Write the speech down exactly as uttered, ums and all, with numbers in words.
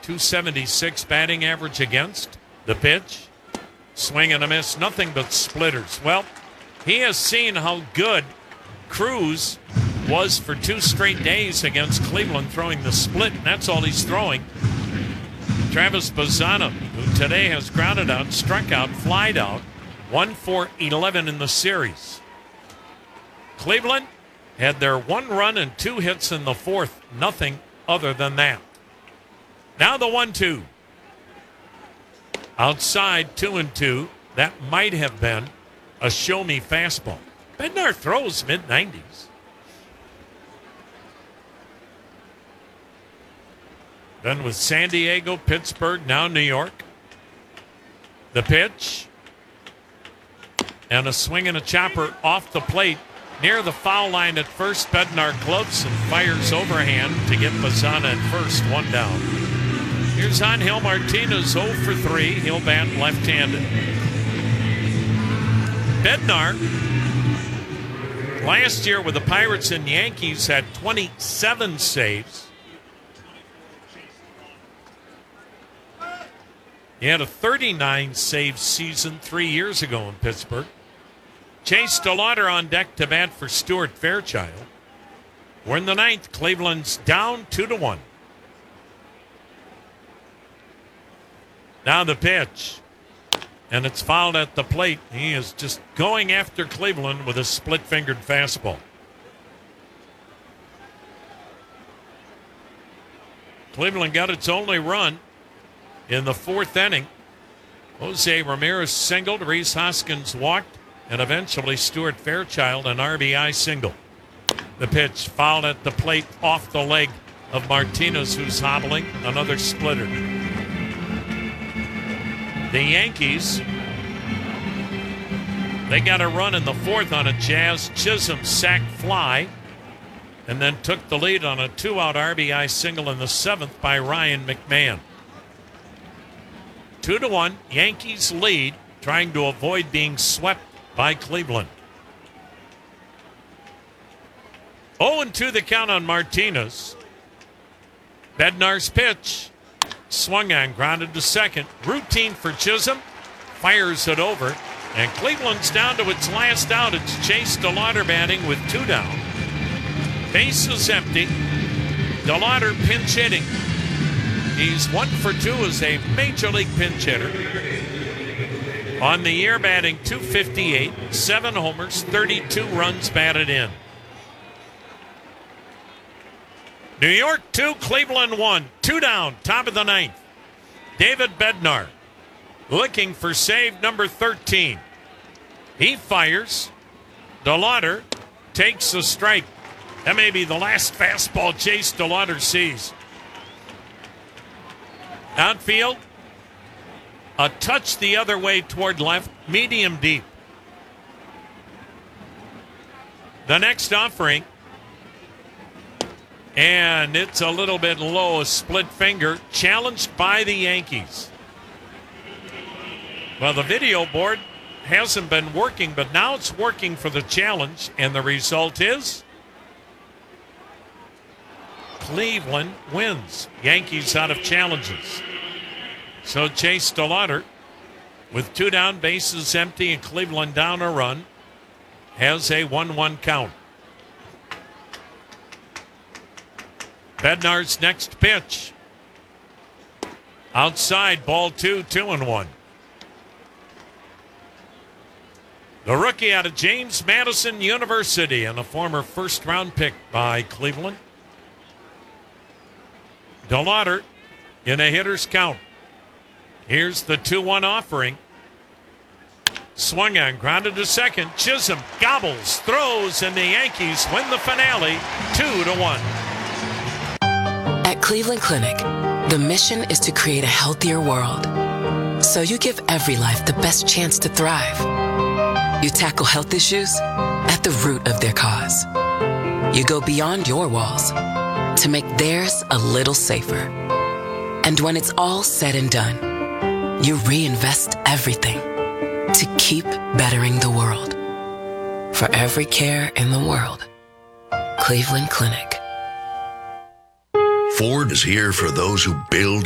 two seventy-six batting average against. The pitch, swing and a miss, nothing but splitters. Well, he has seen how good Cruz was for two straight days against Cleveland, throwing the split, and that's all he's throwing. Travis Bazzana, who today has grounded out, struck out, flied out, one for eleven in the series. Cleveland had their one run and two hits in the fourth, nothing other than that. Now the one two. Outside, two and two. That might have been a show-me fastball. Bednar throws mid nineties. Then with San Diego, Pittsburgh, now New York. The pitch. And a swing and a chopper off the plate near the foul line at first. Bednar gloves and fires overhand to get Bazzana at first, one down. Here's Angel Martinez, oh for three. He'll bat left-handed. Bednar, last year with the Pirates and Yankees, had twenty-seven saves. He had a thirty-nine save season three years ago in Pittsburgh. Chase DeLauder on deck to bat for Stuart Fairchild. We're in the ninth. Cleveland's down two to one. Now the pitch. And it's fouled at the plate. He is just going after Cleveland with a split-fingered fastball. Cleveland got its only run in the fourth inning. Jose Ramirez singled, Rhys Hoskins walked, and eventually Stuart Fairchild an R B I single. The pitch fouled at the plate off the leg of Martinez, who's hobbling, another splitter. The Yankees, they got a run in the fourth on a Jazz Chisholm sac fly, and then took the lead on a two-out R B I single in the seventh by Ryan McMahon. Two to one, Yankees lead, trying to avoid being swept by Cleveland. oh and two the count on Martinez. Bednar's pitch, swung on, grounded to second. Routine for Chisholm, fires it over, and Cleveland's down to its last out. It's Chase DeLauder batting with two down. Base is empty. DeLauder pinch hitting. He's one for two as a major league pinch hitter. On the year, batting two fifty-eight, seven homers, thirty-two runs batted in. New York two, Cleveland one. Two down, top of the ninth. David Bednar looking for save number thirteen. He fires. DeLauder takes a strike. That may be the last fastball Chase DeLauder sees. Outfield, a touch the other way toward left, medium deep. The next offering, and it's a little bit low, a split finger, challenged by the Yankees. Well, the video board hasn't been working, but now it's working for the challenge, and the result is Cleveland wins. Yankees out of challenges. So Chase DeLauder, with two down, bases empty, and Cleveland down a run, has a one one count. Bednar's next pitch. Outside, ball two, two and one. The rookie out of James Madison University and a former first round pick by Cleveland. DeLauder in a hitter's count. Here's the two one offering. Swung on, grounded to second. Chisholm gobbles, throws, and the Yankees win the finale two to one. At Cleveland Clinic, the mission is to create a healthier world. So you give every life the best chance to thrive. You tackle health issues at the root of their cause. You go beyond your walls to make theirs a little safer. And when it's all said and done, you reinvest everything to keep bettering the world. For every care in the world, Cleveland Clinic. Ford is here for those who build